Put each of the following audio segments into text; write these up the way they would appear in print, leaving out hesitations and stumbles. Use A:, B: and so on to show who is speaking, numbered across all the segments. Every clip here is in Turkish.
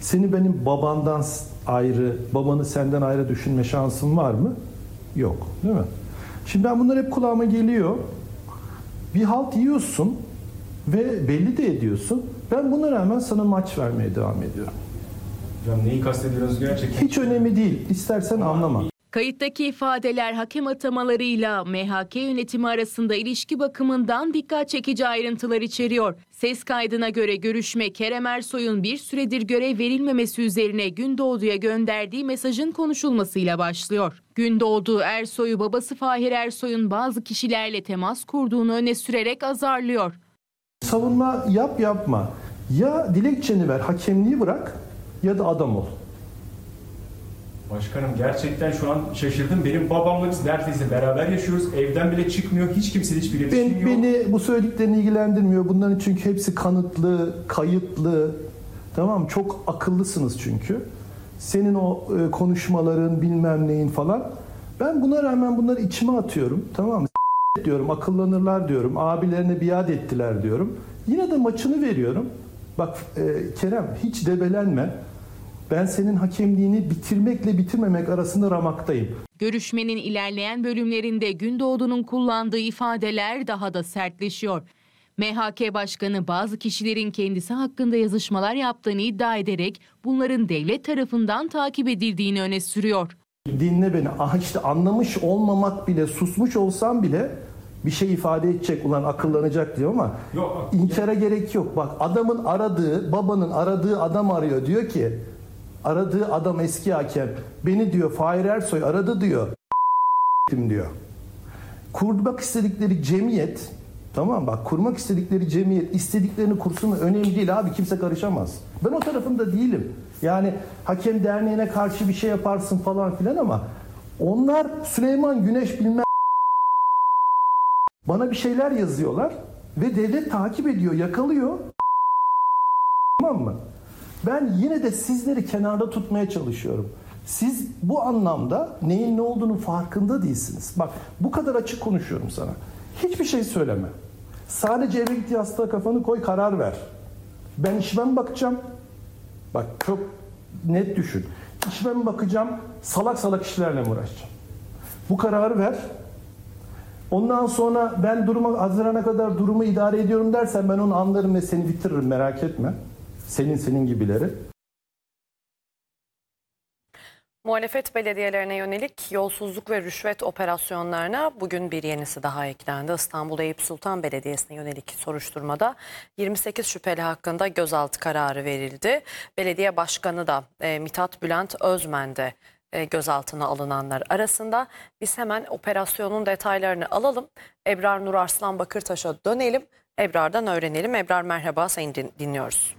A: Seni benim babandan ayrı, babanı senden ayrı düşünme şansın var mı? Yok, değil mi? Şimdi ben bunlar hep kulağıma geliyor. Bir halt yiyorsun ve belli de ediyorsun. Ben buna rağmen sana maç vermeye devam ediyorum.
B: Hocam neyi kastediyorsunuz gerçekten?
A: Hiç önemli değil. İstersen anlama.
C: Kayıttaki ifadeler hakem atamalarıyla MHK yönetimi arasında ilişki bakımından dikkat çekici ayrıntılar içeriyor. Ses kaydına göre görüşme Kerem Ersoy'un bir süredir görev verilmemesi üzerine Gündoğdu'ya gönderdiği mesajın konuşulmasıyla başlıyor. Gündoğdu Ersoy'u babası Fahir Ersoy'un bazı kişilerle temas kurduğunu öne sürerek azarlıyor.
A: Savunma yap yapma. Ya dilekçeni ver, hakemliği bırak ya da adam ol.
B: Başkanım gerçekten şu an şaşırdım. Benim babamla biz neredeyse beraber yaşıyoruz. Evden bile çıkmıyor. Hiç kimseyle hiçbir iletişim yok.
A: Beni bu söylediklerin ilgilendirmiyor. Bunların çünkü hepsi kanıtlı, kayıtlı. Tamam mı? Çok akıllısınız çünkü. Senin o konuşmaların bilmem neyin falan. Ben buna rağmen bunları içime atıyorum. Tamam mı? Diyorum, akıllanırlar diyorum. Abilerine biat ettiler diyorum. Yine de maçını veriyorum. Bak Kerem hiç debelenme. Ben senin hakemliğini bitirmekle bitirmemek arasında ramaktayım.
C: Görüşmenin ilerleyen bölümlerinde Gündoğdu'nun kullandığı ifadeler daha da sertleşiyor. MHK Başkanı bazı kişilerin kendisi hakkında yazışmalar yaptığını iddia ederek bunların devlet tarafından takip edildiğini öne sürüyor.
A: Dinle beni. İşte anlamış olmamak bile, susmuş olsam bile bir şey ifade edecek, ulan akıllanacak diyor ama yok, inkara gerek yok. Bak adamın aradığı, babanın aradığı adam arıyor. Diyor ki aradığı adam eski hakem. Beni diyor Fahir Ersoy aradı diyor. Diyor. Kurmak istedikleri cemiyet, tamam bak kurmak istedikleri cemiyet istediklerini kursun mu önemli değil abi, kimse karışamaz. Ben o tarafında değilim. Yani hakem derneğine karşı bir şey yaparsın falan filan ama onlar Süleyman Güneş bilmem bana bir şeyler yazıyorlar ve devlet takip ediyor, yakalıyor. Tamam mı? Ben yine de sizleri kenarda tutmaya çalışıyorum. Siz bu anlamda neyin ne olduğunu farkında değilsiniz. Bak bu kadar açık konuşuyorum sana. Hiçbir şey söyleme. Sadece eve git yastığa kafanı koy, karar ver. Ben işime mi bakacağım? Bak çok net düşün. İşime mi bakacağım? Salak salak işlerle mi uğraşacağım? Bu kararı ver. Ondan sonra ben Haziran'a kadar durumu idare ediyorum dersen ben onu anlarım ve seni bitiririm, merak etme. Senin gibileri.
D: Muhalefet belediyelerine yönelik yolsuzluk ve rüşvet operasyonlarına bugün bir yenisi daha eklendi. İstanbul Eyüp Sultan Belediyesi'ne yönelik soruşturmada 28 şüpheli hakkında gözaltı kararı verildi. Belediye Başkanı da Mithat Bülent Özmen de gözaltına alınanlar arasında. Biz hemen operasyonun detaylarını alalım. Ebrar Nur Arslan Bakırtaş'a dönelim. Ebrar'dan öğrenelim. Ebrar merhaba, seni dinliyoruz.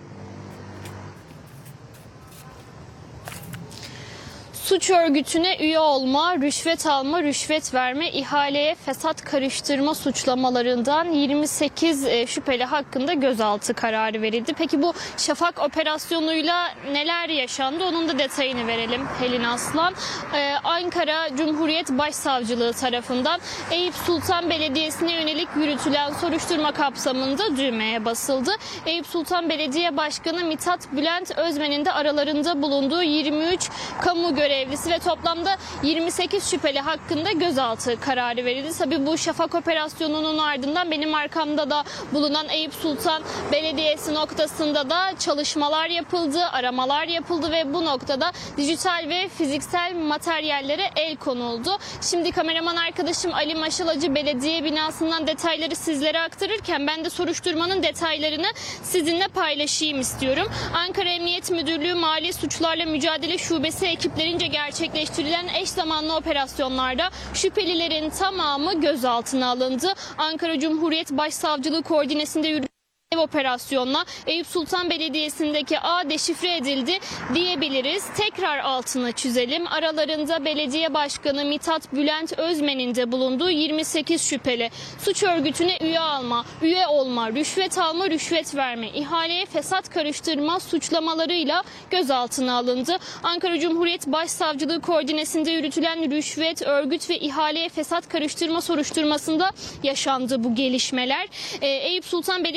E: Suç örgütüne üye olma, rüşvet alma, rüşvet verme, ihaleye fesat karıştırma suçlamalarından 28 şüpheli hakkında gözaltı kararı verildi. Peki bu Şafak operasyonuyla neler yaşandı? Onun da detayını verelim Pelin Aslan. Ankara Cumhuriyet Başsavcılığı tarafından Eyüp Sultan Belediyesi'ne yönelik yürütülen soruşturma kapsamında düğmeye basıldı. Eyüp Sultan Belediye Başkanı Mithat Bülent Özmen'in de aralarında bulunduğu 23 kamu görevlisi ve toplamda 28 şüpheli hakkında gözaltı kararı verildi. Tabii bu Şafak operasyonunun ardından benim arkamda da bulunan Eyüp Sultan Belediyesi noktasında da çalışmalar yapıldı, aramalar yapıldı ve bu noktada dijital ve fiziksel materyallere el konuldu. Şimdi kameraman arkadaşım Ali Maşalacı belediye binasından detayları sizlere aktarırken ben de soruşturmanın detaylarını sizinle paylaşayım istiyorum. Ankara Emniyet Müdürlüğü Mali Suçlarla Mücadele Şubesi ekiplerince gerçekleştirilen eş zamanlı operasyonlarda şüphelilerin tamamı gözaltına alındı. Ankara Cumhuriyet Başsavcılığı koordinesinde yürütülen operasyonla Eyüp Sultan Belediyesi'ndeki ağ deşifre edildi diyebiliriz. Tekrar altını çizelim. Aralarında belediye başkanı Mithat Bülent Özmen'in de bulunduğu 28 şüpheli. Suç örgütüne üye olma, rüşvet alma, rüşvet verme, ihaleye fesat karıştırma suçlamalarıyla gözaltına alındı. Ankara Cumhuriyet Başsavcılığı koordinesinde yürütülen rüşvet, örgüt ve ihaleye fesat karıştırma soruşturmasında yaşandı bu gelişmeler. Eyüp Sultan Belediye Başkanı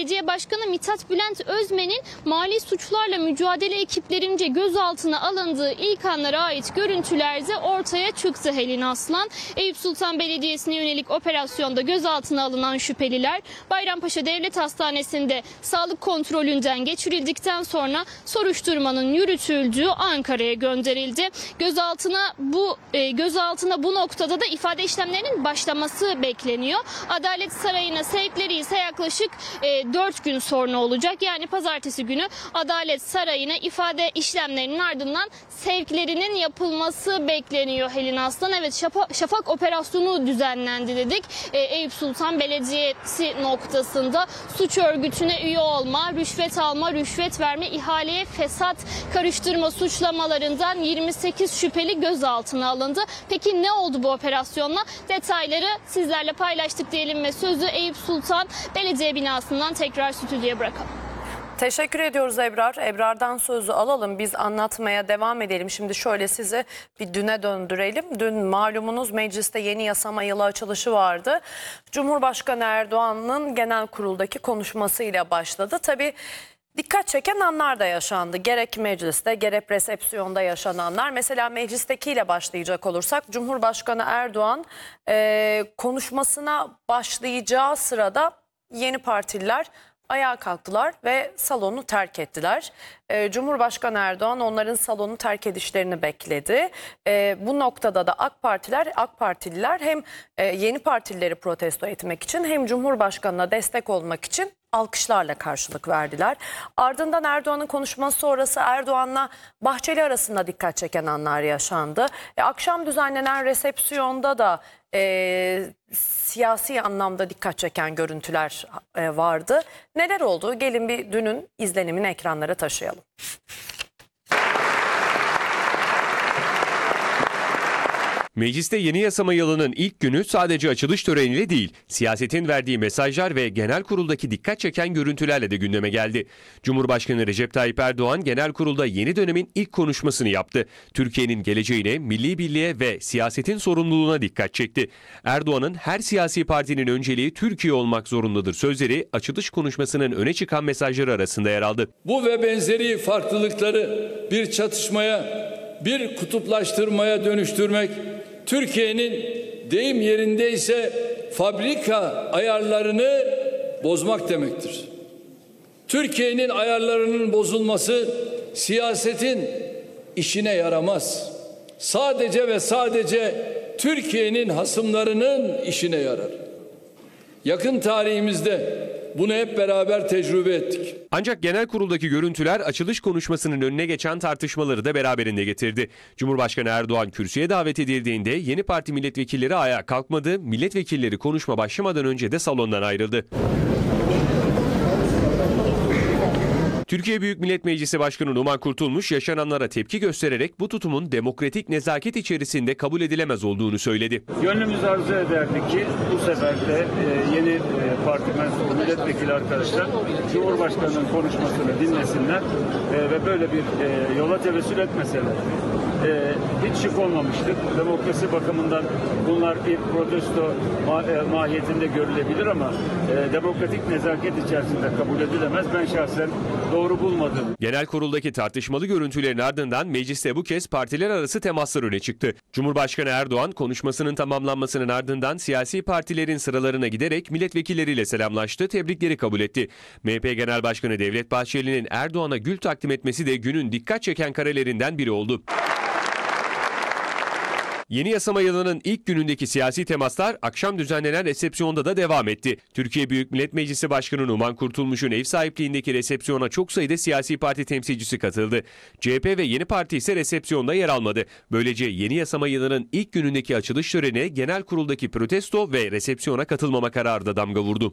E: Başkanı Mithat Bülent Özmen'in mali suçlarla mücadele ekiplerince gözaltına alındığı ilk anlara ait görüntüler de ortaya çıktı Helin Aslan. Eyüp Sultan Belediyesi'ne yönelik operasyonda gözaltına alınan şüpheliler Bayrampaşa Devlet Hastanesi'nde sağlık kontrolünden geçirildikten sonra soruşturmanın yürütüldüğü Ankara'ya gönderildi. Gözaltına bu noktada da ifade işlemlerinin başlaması bekleniyor. Adalet Sarayı'na sevkleri ise yaklaşık 4 gün sonra olacak. Yani pazartesi günü Adalet Sarayı'na ifade işlemlerinin ardından sevklerinin yapılması bekleniyor Helin Aslan. Evet, Şafak operasyonu düzenlendi dedik. Eyüp Sultan Belediyesi noktasında suç örgütüne üye olma, rüşvet alma, rüşvet verme, ihaleye fesat karıştırma suçlamalarından 28 şüpheli gözaltına alındı. Peki ne oldu bu operasyonla? Detayları sizlerle paylaştık diyelim ve sözü Eyüp Sultan Belediye binasından tekrar stüdyoya bırakalım.
D: Teşekkür ediyoruz Ebrar. Ebrar'dan sözü alalım. Biz anlatmaya devam edelim. Şimdi şöyle sizi bir düne döndürelim. Dün malumunuz mecliste yeni yasama yılı açılışı vardı. Cumhurbaşkanı Erdoğan'ın genel kuruldaki konuşmasıyla başladı. Tabii dikkat çeken anlar da yaşandı. Gerek mecliste gerek resepsiyonda yaşananlar. Mesela meclistekiyle başlayacak olursak Cumhurbaşkanı Erdoğan konuşmasına başlayacağı sırada yeni partililer ayağa kalktılar ve salonu terk ettiler. Cumhurbaşkanı Erdoğan onların salonu terk edişlerini bekledi. Bu noktada da AK Partililer hem yeni partilileri protesto etmek için hem Cumhurbaşkanı'na destek olmak için alkışlarla karşılık verdiler. Ardından Erdoğan'ın konuşması sonrası Erdoğan'la Bahçeli arasında dikkat çeken anlar yaşandı. Akşam düzenlenen resepsiyonda da siyasi anlamda dikkat çeken görüntüler vardı. Neler oldu? Gelin bir dünün izlenimini ekranlara taşıyalım.
F: Mecliste yeni yasama yılının ilk günü sadece açılış töreniyle değil, siyasetin verdiği mesajlar ve genel kuruldaki dikkat çeken görüntülerle de gündeme geldi. Cumhurbaşkanı Recep Tayyip Erdoğan genel kurulda yeni dönemin ilk konuşmasını yaptı. Türkiye'nin geleceğine, milli birliğe ve siyasetin sorumluluğuna dikkat çekti. Erdoğan'ın her siyasi partinin önceliği Türkiye olmak zorundadır sözleri açılış konuşmasının öne çıkan mesajları arasında yer aldı.
G: Bu ve benzeri farklılıkları bir çatışmaya, bir kutuplaştırmaya dönüştürmek, Türkiye'nin deyim yerinde ise fabrika ayarlarını bozmak demektir. Türkiye'nin ayarlarının bozulması siyasetin işine yaramaz. Sadece ve sadece Türkiye'nin hasımlarının işine yarar. Yakın tarihimizde bunu hep beraber tecrübe ettik.
F: Ancak genel kuruldaki görüntüler açılış konuşmasının önüne geçen tartışmaları da beraberinde getirdi. Cumhurbaşkanı Erdoğan kürsüye davet edildiğinde yeni parti milletvekilleri ayağa kalkmadı, milletvekilleri konuşma başlamadan önce de salondan ayrıldı. Türkiye Büyük Millet Meclisi Başkanı Numan Kurtulmuş yaşananlara tepki göstererek bu tutumun demokratik nezaket içerisinde kabul edilemez olduğunu söyledi.
H: Gönlümüz arzu ederdi ki bu sefer de yeni parti mensubu milletvekili arkadaşlar Cumhurbaşkanı'nın konuşmasını dinlesinler ve böyle bir yola tevessül etmeseler. Hiç şık olmamıştır. Demokrasi bakımından bunlar bir protesto mahiyetinde görülebilir ama demokratik nezaket içerisinde kabul edilemez. Ben şahsen doğru bulmadım.
F: Genel kuruldaki tartışmalı görüntülerin ardından mecliste bu kez partiler arası temaslar öne çıktı. Cumhurbaşkanı Erdoğan konuşmasının tamamlanmasının ardından siyasi partilerin sıralarına giderek milletvekilleriyle selamlaştı, tebrikleri kabul etti. MHP Genel Başkanı Devlet Bahçeli'nin Erdoğan'a gül takdim etmesi de günün dikkat çeken karelerinden biri oldu. Yeni yasama yılının ilk günündeki siyasi temaslar akşam düzenlenen resepsiyonda da devam etti. Türkiye Büyük Millet Meclisi Başkanı Numan Kurtulmuş'un ev sahipliğindeki resepsiyona çok sayıda siyasi parti temsilcisi katıldı. CHP ve Yeni Parti ise resepsiyonda yer almadı. Böylece yeni yasama yılının ilk günündeki açılış töreni genel kuruldaki protesto ve resepsiyona katılmama kararı da damga vurdu.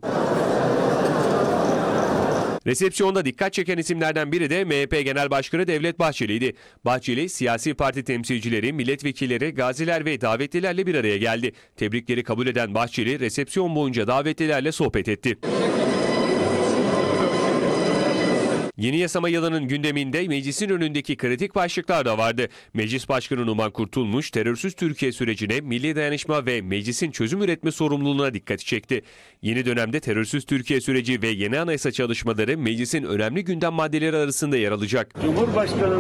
F: Resepsiyonda dikkat çeken isimlerden biri de MHP Genel Başkanı Devlet Bahçeli'ydi. Bahçeli, siyasi parti temsilcileri, milletvekilleri, gaziler ve davetlilerle bir araya geldi. Tebrikleri kabul eden Bahçeli, resepsiyon boyunca davetlilerle sohbet etti. Yeni yasama yılının gündeminde meclisin önündeki kritik başlıklar da vardı. Meclis Başkanı Numan Kurtulmuş, terörsüz Türkiye sürecine, milli dayanışma ve meclisin çözüm üretme sorumluluğuna dikkati çekti. Yeni dönemde terörsüz Türkiye süreci ve yeni anayasa çalışmaları meclisin önemli gündem maddeleri arasında yer alacak.
H: Cumhurbaşkanı